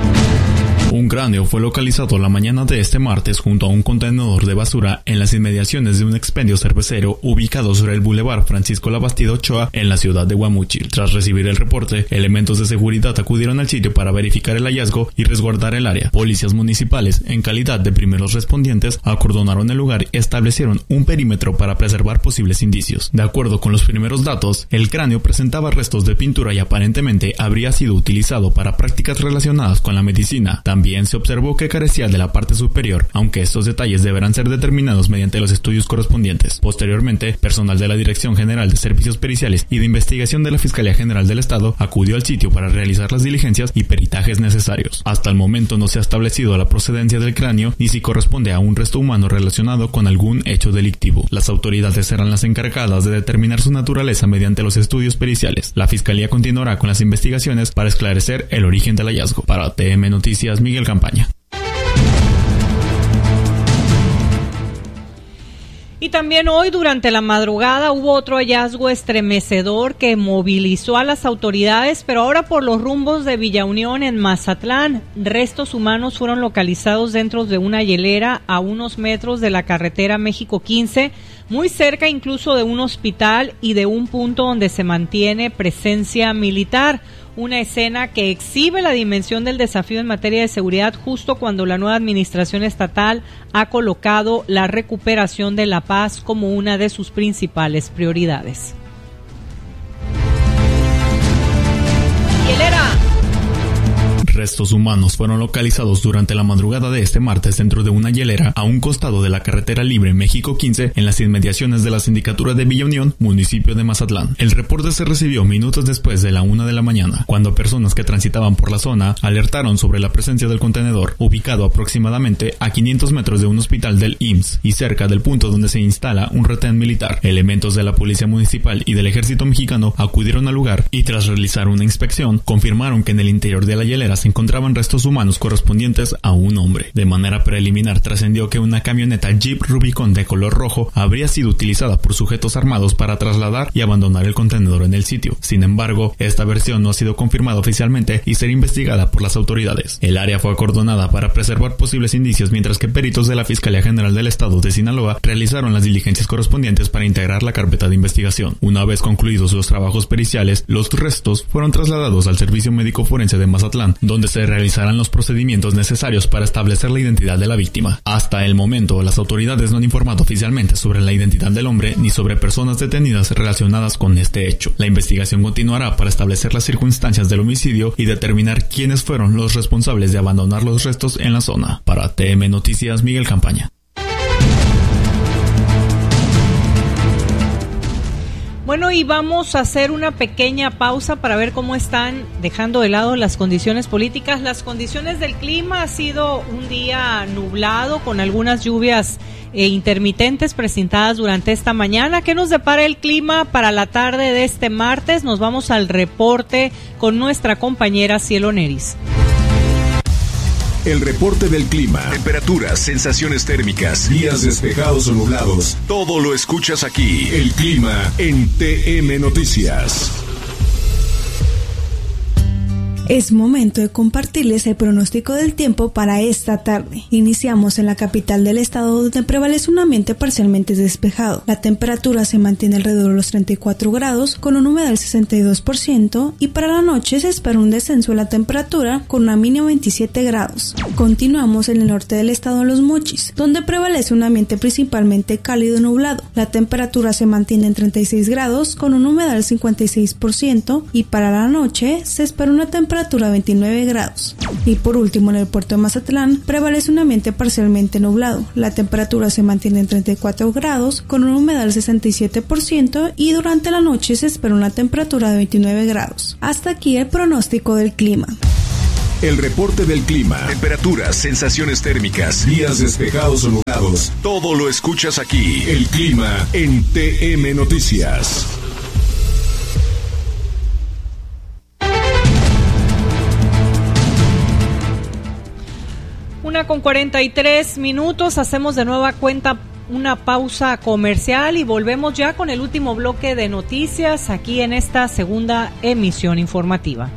Un cráneo fue localizado la mañana de este martes junto a un contenedor de basura en las inmediaciones de un expendio cervecero ubicado sobre el Boulevard Francisco Labastida Ochoa en la ciudad de Guamúchil. Tras recibir el reporte, elementos de seguridad acudieron al sitio para verificar el hallazgo y resguardar el área. Policías municipales, en calidad de primeros respondientes, acordonaron el lugar y establecieron un perímetro para preservar posibles indicios. De acuerdo con los primeros datos, el cráneo presentaba restos de pintura y aparentemente habría sido utilizado para prácticas relacionadas con la medicina. También se observó que carecía de la parte superior, aunque estos detalles deberán ser determinados mediante los estudios correspondientes. Posteriormente, personal de la Dirección General de Servicios Periciales y de Investigación de la Fiscalía General del Estado acudió al sitio para realizar las diligencias y peritajes necesarios. Hasta el momento no se ha establecido la procedencia del cráneo ni si corresponde a un resto humano relacionado con algún hecho delictivo. Las autoridades serán las encargadas de determinar su naturaleza mediante los estudios periciales. La Fiscalía continuará con las investigaciones para esclarecer el origen del hallazgo. Para TM Noticias, Miguel Campaña. Y también hoy durante la madrugada hubo otro hallazgo estremecedor que movilizó a las autoridades, pero ahora por los rumbos de Villa Unión en Mazatlán. Restos humanos fueron localizados dentro de una hielera a unos metros de la carretera México 15, muy cerca incluso de un hospital y de un punto donde se mantiene presencia militar. Una escena que exhibe la dimensión del desafío en materia de seguridad justo cuando la nueva administración estatal ha colocado la recuperación de la paz como una de sus principales prioridades. ¡Hielera! Restos humanos fueron localizados durante la madrugada de este martes dentro de una hielera a un costado de la carretera libre México 15 en las inmediaciones de la sindicatura de Villa Unión, municipio de Mazatlán. El reporte se recibió minutos después de la 1 de la mañana, cuando personas que transitaban por la zona alertaron sobre la presencia del contenedor, ubicado aproximadamente a 500 metros de un hospital del IMSS y cerca del punto donde se instala un retén militar. Elementos de la Policía Municipal y del Ejército Mexicano acudieron al lugar y tras realizar una inspección, confirmaron que en el interior de la hielera se encontraban restos humanos correspondientes a un hombre. De manera preliminar trascendió que una camioneta Jeep Rubicon de color rojo habría sido utilizada por sujetos armados para trasladar y abandonar el contenedor en el sitio. Sin embargo, esta versión no ha sido confirmada oficialmente y será investigada por las autoridades. El área fue acordonada para preservar posibles indicios, mientras que peritos de la Fiscalía General del Estado de Sinaloa realizaron las diligencias correspondientes para integrar la carpeta de investigación. Una vez concluidos los trabajos periciales, los restos fueron trasladados al Servicio Médico Forense de Mazatlán, donde se realizarán los procedimientos necesarios para establecer la identidad de la víctima. Hasta el momento, las autoridades no han informado oficialmente sobre la identidad del hombre ni sobre personas detenidas relacionadas con este hecho. La investigación continuará para establecer las circunstancias del homicidio y determinar quiénes fueron los responsables de abandonar los restos en la zona. Para TM Noticias, Miguel Campaña. Bueno, y vamos a hacer una pequeña pausa para ver cómo están dejando de lado las condiciones políticas. Las condiciones del clima ha sido un día nublado con algunas lluvias intermitentes presentadas durante esta mañana. ¿Qué nos depara el clima para la tarde de este martes? Nos vamos al reporte con nuestra compañera Cielo Neris. El reporte del clima, temperaturas, sensaciones térmicas, días despejados o nublados. Todo lo escuchas aquí. El clima en TM Noticias. Es momento de compartirles el pronóstico del tiempo para esta tarde. Iniciamos en la capital del estado, donde prevalece un ambiente parcialmente despejado. La temperatura se mantiene alrededor de los 34 grados con una humedad del 62% y para la noche se espera un descenso de la temperatura con una mínima de 27 grados. Continuamos en el norte del estado de Los Mochis, donde prevalece un ambiente principalmente cálido y nublado. La temperatura se mantiene en 36 grados con una humedad del 56% y para la noche se espera una temperatura de 29 grados. Y por último, en el puerto de Mazatlán prevalece un ambiente parcialmente nublado. La temperatura se mantiene en 34 grados con una humedad del 67% y durante la noche se espera una temperatura de 29 grados. Hasta aquí el pronóstico del clima. El reporte del clima, temperaturas, sensaciones térmicas, días despejados o nublados, todo lo escuchas aquí. El clima en TM Noticias. Una con 43 minutos, hacemos de nueva cuenta una pausa comercial y volvemos ya con el último bloque de noticias aquí en esta segunda emisión informativa.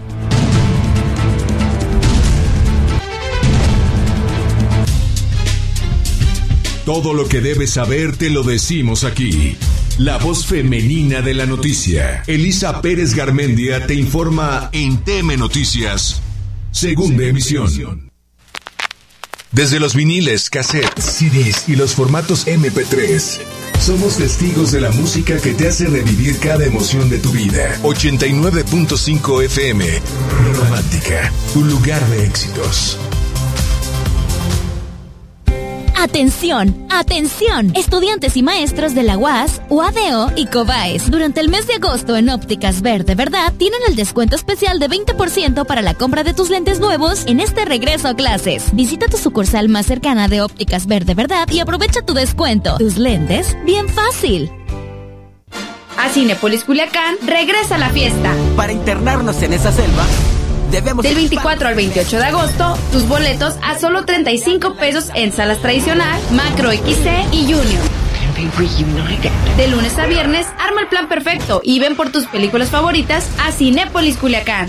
Todo lo que debes saber te lo decimos aquí. La voz femenina de la noticia. Elisa Pérez Garmendia te informa en TM Noticias, segunda emisión. Desde los viniles, cassettes, CDs y los formatos MP3, somos testigos de la música que te hace revivir cada emoción de tu vida. 89.5 FM, Romántica, tu lugar de éxitos. Atención, atención, estudiantes y maestros de la UAS, UADO y COBAES. Durante el mes de agosto en Ópticas Verde Verdad tienen el descuento especial de 20% para la compra de tus lentes nuevos en este regreso a clases. Visita tu sucursal más cercana de Ópticas Verde Verdad y aprovecha tu descuento. Tus lentes, bien fácil. A Cinépolis Culiacán regresa la fiesta. Para internarnos en esa selva, debemos... Del 24 al 28 de agosto, tus boletos a solo 35 pesos en salas tradicional, Macro XC y Junior. De lunes a viernes, arma el plan perfecto y ven por tus películas favoritas a Cinépolis Culiacán.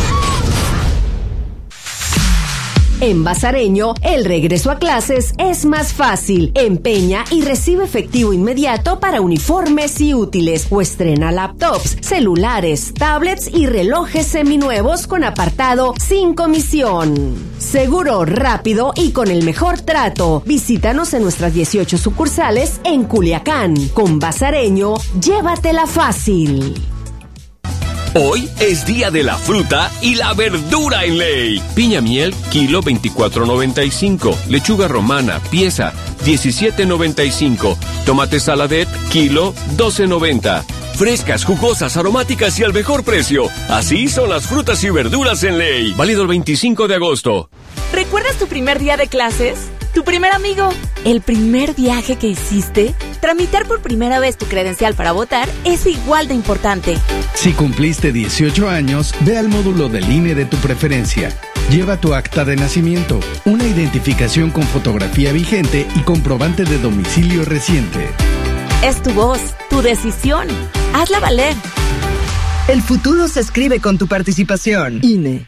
En Bazareño, el regreso a clases es más fácil. Empeña y recibe efectivo inmediato para uniformes y útiles o estrena laptops, celulares, tablets y relojes seminuevos con apartado sin comisión. Seguro, rápido y con el mejor trato. Visítanos en nuestras 18 sucursales en Culiacán. Con Bazareño, llévatela fácil. Hoy es día de la fruta y la verdura en ley. Piña miel, kilo 24.95. Lechuga romana, pieza 17.95. Tomate saladet, kilo 12.90. Frescas, jugosas, aromáticas y al mejor precio. Así son las frutas y verduras en ley. Válido el 25 de agosto. ¿Recuerdas tu primer día de clases? ¿Tu primer amigo? ¿El primer viaje que hiciste? Tramitar por primera vez tu credencial para votar es igual de importante. Si cumpliste 18 años, ve al módulo del INE de tu preferencia. Lleva tu acta de nacimiento, una identificación con fotografía vigente y comprobante de domicilio reciente. Es tu voz, tu decisión. Hazla valer. El futuro se escribe con tu participación. INE.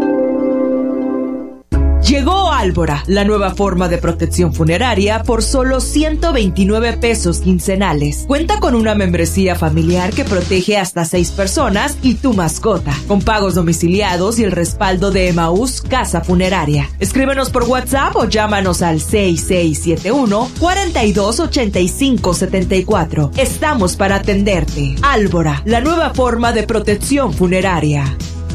Llegó Álvora, la nueva forma de protección funeraria por solo 129 pesos quincenales. Cuenta con una membresía familiar que protege hasta 6 personas y tu mascota, con pagos domiciliados y el respaldo de Emaús Casa Funeraria. Escríbenos por WhatsApp o llámanos al 6671-428574. Estamos para atenderte. Álvora, la nueva forma de protección funeraria.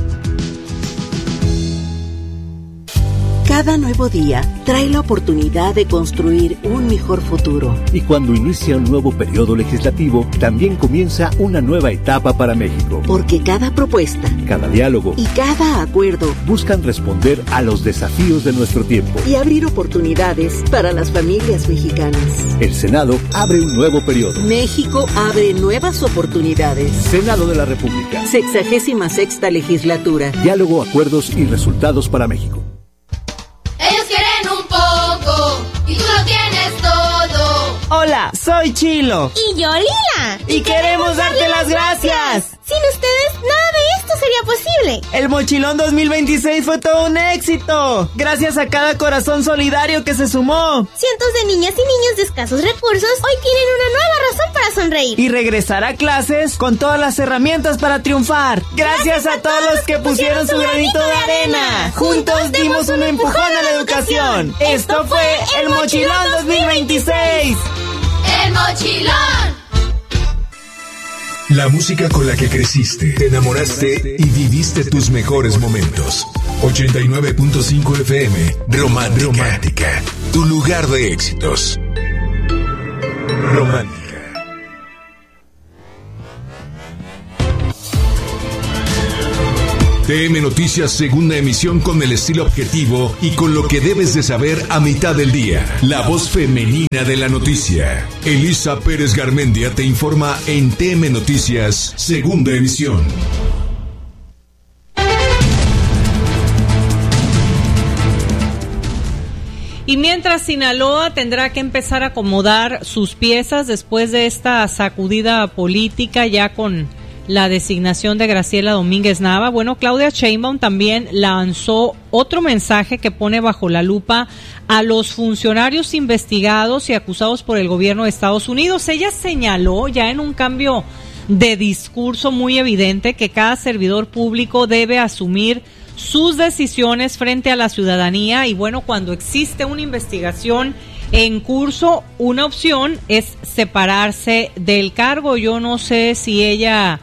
Cada nuevo día trae la oportunidad de construir un mejor futuro. Y cuando inicia un nuevo periodo legislativo, también comienza una nueva etapa para México. Porque cada propuesta, cada diálogo y cada acuerdo buscan responder a los desafíos de nuestro tiempo y abrir oportunidades para las familias mexicanas. El Senado abre un nuevo periodo. México abre nuevas oportunidades. Senado de la República. 66ª legislatura. Diálogo, acuerdos y resultados para México. Ellos quieren un poco y tú lo tienes todo. Hola, soy Chilo. Y yo Lila. Y queremos darte las gracias. Sin ustedes, nada de esto esto sería posible? El Mochilón 2026 fue todo un éxito, gracias a cada corazón solidario que se sumó. Cientos de niñas y niños de escasos recursos hoy tienen una nueva razón para sonreír y regresar a clases con todas las herramientas para triunfar. Gracias a todos los que pusieron su granito de arena. Juntos dimos un empujón a la educación. Esto fue el Mochilón 2026. El Mochilón. La música con la que creciste, te enamoraste y viviste tus mejores momentos. 89.5 FM, Romántica, tu lugar de éxitos. Romántica. TM Noticias, segunda emisión, con el estilo objetivo y con lo que debes de saber a mitad del día. La voz femenina de la noticia. Elisa Pérez Garmendia te informa en TM Noticias, segunda emisión. Y mientras Sinaloa tendrá que empezar a acomodar sus piezas después de esta sacudida política ya con la designación de Graciela Domínguez Nava, bueno, Claudia Sheinbaum también lanzó otro mensaje que pone bajo la lupa a los funcionarios investigados y acusados por el gobierno de Estados Unidos. Ella señaló ya en un cambio de discurso muy evidente que cada servidor público debe asumir sus decisiones frente a la ciudadanía y bueno, cuando existe una investigación en curso, una opción es separarse del cargo. Yo no sé si ella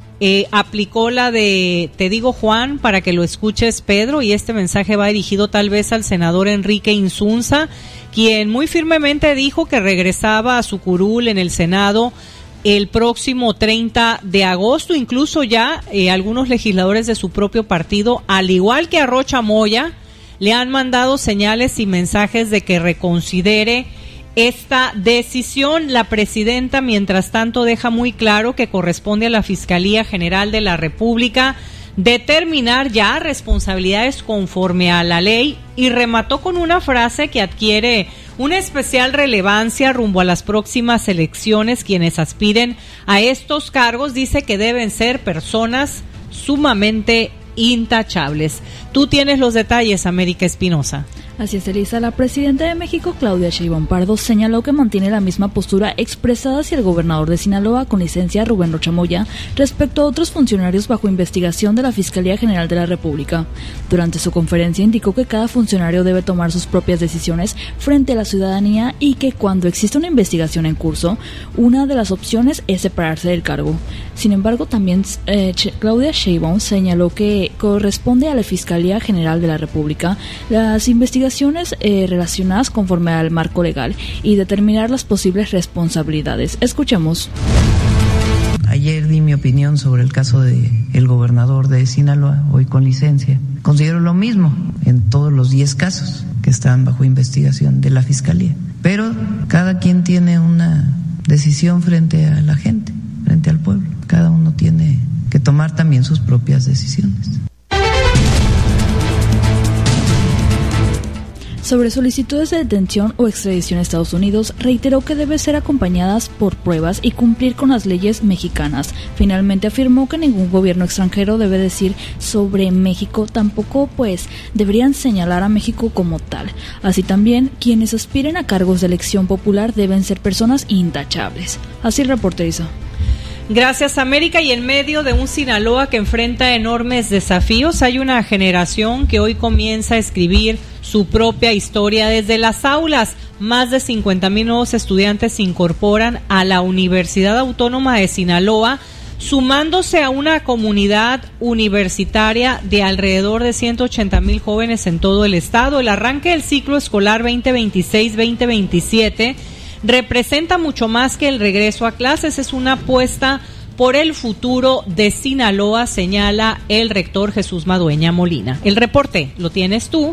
aplicó la de te digo Juan para que lo escuches Pedro, y este mensaje va dirigido tal vez al senador Enrique Insunza, quien muy firmemente dijo que regresaba a su curul en el Senado el próximo 30 de agosto, incluso ya algunos legisladores de su propio partido, al igual que a Rocha Moya, le han mandado señales y mensajes de que reconsidere esta decisión. La presidenta, mientras tanto, deja muy claro que corresponde a la Fiscalía General de la República determinar ya responsabilidades conforme a la ley, y remató con una frase que adquiere una especial relevancia rumbo a las próximas elecciones. Quienes aspiren a estos cargos, dice que deben ser personas sumamente intachables. Tú tienes los detalles, América Espinosa. Así es, Elisa. La presidenta de México, Claudia Sheinbaum Pardo, señaló que mantiene la misma postura expresada hacia el gobernador de Sinaloa, con licencia, Rubén Rocha Moya, respecto a otros funcionarios bajo investigación de la Fiscalía General de la República. Durante su conferencia indicó que cada funcionario debe tomar sus propias decisiones frente a la ciudadanía y que cuando existe una investigación en curso, una de las opciones es separarse del cargo. Sin embargo, también Claudia Sheinbaum señaló que corresponde a la Fiscalía General de la República las investigaciones relacionadas conforme al marco legal y determinar las posibles responsabilidades. Escuchemos. Ayer di mi opinión sobre el caso del gobernador de Sinaloa, hoy con licencia. Considero lo mismo en todos los 10 casos que están bajo investigación de la Fiscalía. Pero cada quien tiene una decisión frente a la gente, frente al pueblo. Cada uno tiene que tomar también sus propias decisiones. Sobre solicitudes de detención o extradición a Estados Unidos, reiteró que deben ser acompañadas por pruebas y cumplir con las leyes mexicanas. Finalmente afirmó que ningún gobierno extranjero debe decir sobre México, tampoco deberían señalar a México como tal. Así también, quienes aspiren a cargos de elección popular deben ser personas intachables. Así el reporte hizo. Gracias, América. Y en medio de un Sinaloa que enfrenta enormes desafíos, hay una generación que hoy comienza a escribir su propia historia desde las aulas. Más de 50,000 nuevos estudiantes se incorporan a la Universidad Autónoma de Sinaloa, sumándose a una comunidad universitaria de alrededor de 180,000 jóvenes en todo el estado. El arranque del ciclo escolar 2026-2027 representa mucho más que el regreso a clases, es una apuesta por el futuro de Sinaloa, señala el rector Jesús Madueña Molina. El reporte lo tienes tú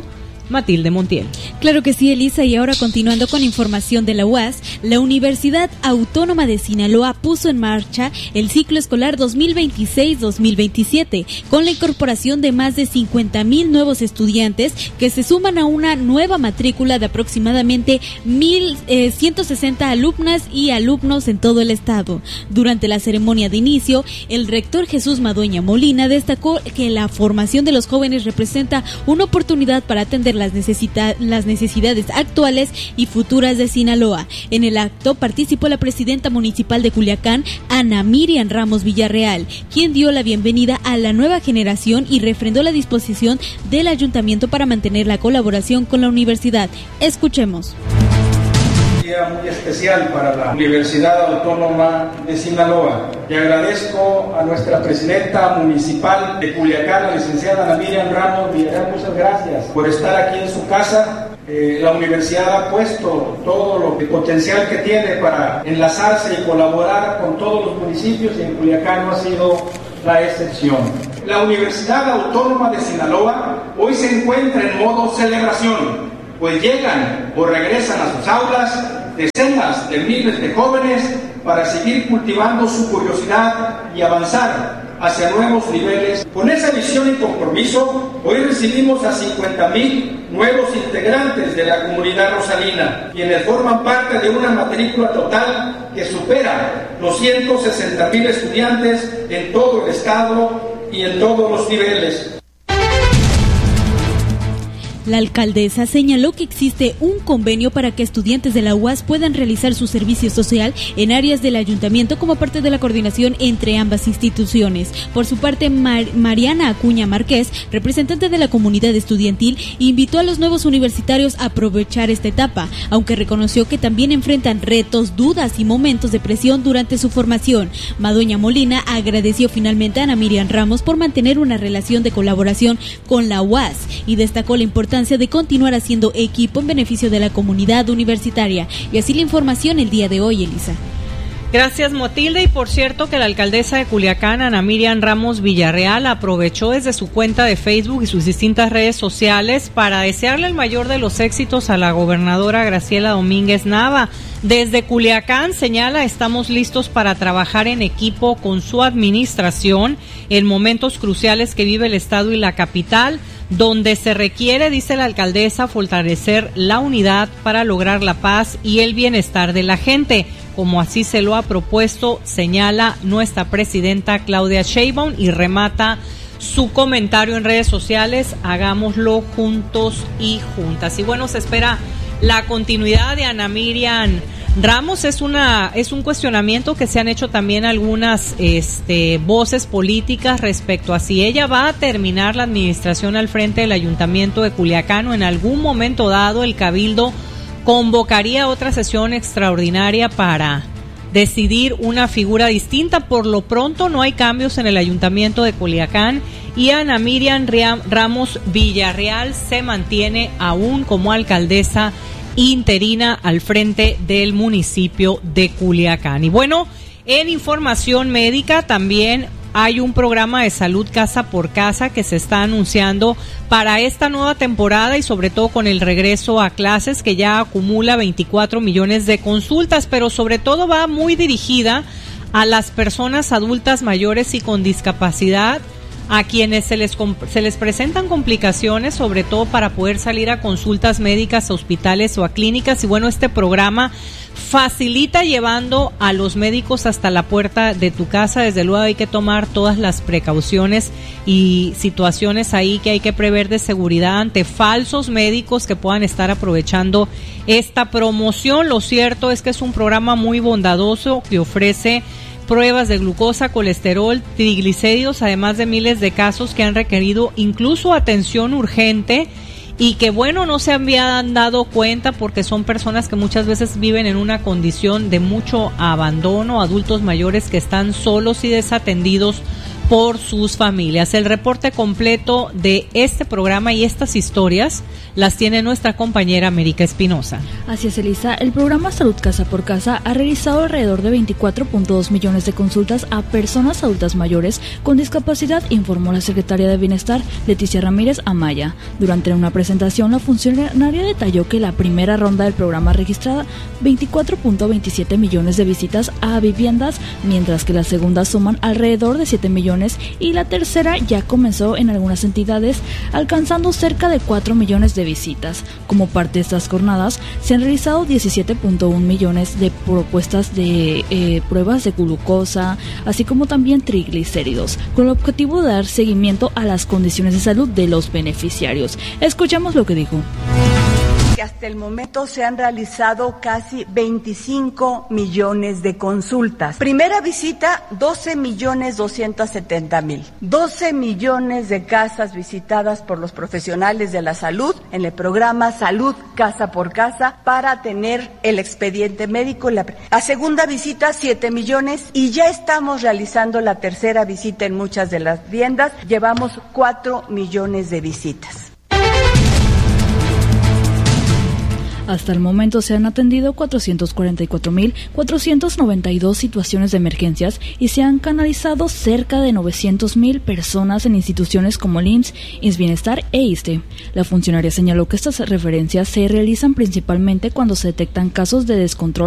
Matilde Montiel. Claro que sí, Elisa, y ahora continuando con información de la UAS, la Universidad Autónoma de Sinaloa puso en marcha el ciclo escolar 2026-2027 con la incorporación de más de 50,000 nuevos estudiantes que se suman a una nueva matrícula de aproximadamente 1,160 alumnas y alumnos en todo el estado. Durante la ceremonia de inicio, el rector Jesús Madueña Molina destacó que la formación de los jóvenes representa una oportunidad para atender las necesidades actuales y futuras de Sinaloa. En el acto participó la presidenta municipal de Culiacán, Ana Miriam Ramos Villarreal, quien dio la bienvenida a la nueva generación y refrendó la disposición del ayuntamiento para mantener la colaboración con la universidad. Escuchemos. Muy especial para la Universidad Autónoma de Sinaloa. Le agradezco a nuestra presidenta municipal de Culiacán, la licenciada Ana Miriam Ramos Villarreal, muchas gracias por estar aquí en su casa. La universidad ha puesto todo el potencial que tiene para enlazarse y colaborar con todos los municipios, y en Culiacán no ha sido la excepción. La Universidad Autónoma de Sinaloa hoy se encuentra en modo celebración, pues llegan o regresan a sus aulas decenas de miles de jóvenes para seguir cultivando su curiosidad y avanzar hacia nuevos niveles. Con esa visión y compromiso, hoy recibimos a 50,000 nuevos integrantes de la comunidad rosalina, quienes forman parte de una matrícula total que supera los 160,000 estudiantes en todo el estado y en todos los niveles. La alcaldesa señaló que existe un convenio para que estudiantes de la UAS puedan realizar su servicio social en áreas del ayuntamiento como parte de la coordinación entre ambas instituciones. Por su parte, Mariana Acuña Márquez, representante de la comunidad estudiantil, invitó a los nuevos universitarios a aprovechar esta etapa, aunque reconoció que también enfrentan retos, dudas y momentos de presión durante su formación. Madueña Molina agradeció finalmente a Ana Miriam Ramos por mantener una relación de colaboración con la UAS y destacó la importancia de continuar haciendo equipo en beneficio de la comunidad universitaria. Y así la información el día de hoy, Elisa. Gracias, Matilde. Y por cierto que la alcaldesa de Culiacán, Ana Miriam Ramos Villarreal, aprovechó desde su cuenta de Facebook y sus distintas redes sociales para desearle el mayor de los éxitos a la gobernadora Graciela Domínguez Nava. Desde Culiacán señala: estamos listos para trabajar en equipo con su administración en momentos cruciales que vive el estado y la capital, donde se requiere, dice la alcaldesa, fortalecer la unidad para lograr la paz y el bienestar de la gente, como así se lo ha propuesto, señala nuestra presidenta Claudia Sheinbaum, y remata su comentario en redes sociales: hagámoslo juntos y juntas. Y bueno, se espera la continuidad de Ana Miriam Ramos. Es un cuestionamiento que se han hecho también algunas voces políticas respecto a si ella va a terminar la administración al frente del ayuntamiento de Culiacán, o en algún momento dado el cabildo convocaría otra sesión extraordinaria para decidir una figura distinta. Por lo pronto no hay cambios en el ayuntamiento de Culiacán y Ana Miriam Ramos Villarreal se mantiene aún como alcaldesa interina al frente del municipio de Culiacán. Y bueno, en información médica también hay un programa de salud casa por casa que se está anunciando para esta nueva temporada, y sobre todo con el regreso a clases, que ya acumula 24 millones de consultas, pero sobre todo va muy dirigida a las personas adultas mayores y con discapacidad, a quienes se les presentan complicaciones, sobre todo para poder salir a consultas médicas, a hospitales o a clínicas. Y bueno, este programa facilita llevando a los médicos hasta la puerta de tu casa. Desde luego hay que tomar todas las precauciones y situaciones ahí que hay que prever de seguridad ante falsos médicos que puedan estar aprovechando esta promoción. Lo cierto es que es un programa muy bondadoso que ofrece pruebas de glucosa, colesterol, triglicéridos, además de miles de casos que han requerido incluso atención urgente y que, bueno, no se habían dado cuenta porque son personas que muchas veces viven en una condición de mucho abandono, adultos mayores que están solos y desatendidos por sus familias. El reporte completo de este programa y estas historias las tiene nuestra compañera América Espinosa. Así es, Elisa. El programa Salud Casa por Casa ha realizado alrededor de 24.2 millones de consultas a personas adultas mayores con discapacidad, informó la secretaria de Bienestar, Leticia Ramírez Amaya. Durante una presentación, la funcionaria detalló que la primera ronda del programa registraba 24.27 millones de visitas a viviendas, mientras que la segunda suman alrededor de 7 millones y la tercera ya comenzó en algunas entidades, alcanzando cerca de 4 millones de visitas. Como parte de estas jornadas, se han realizado 17.1 millones de propuestas de pruebas de glucosa, así como también triglicéridos, con el objetivo de dar seguimiento a las condiciones de salud de los beneficiarios. Escuchamos lo que dijo. Hasta el momento se han realizado casi 25 millones de consultas. Primera visita, 12.270.000. 12 millones de casas visitadas por los profesionales de la salud en el programa Salud Casa por Casa para tener el expediente médico. La segunda visita, 7 millones y ya estamos realizando la tercera visita en muchas de las tiendas. Llevamos 4 millones de visitas. Hasta el momento se han atendido 444.492 situaciones de emergencias y se han canalizado cerca de 900.000 personas en instituciones como el IMSS, Bienestar e ISSSTE. La funcionaria señaló que estas referencias se realizan principalmente cuando se detectan casos de descontrol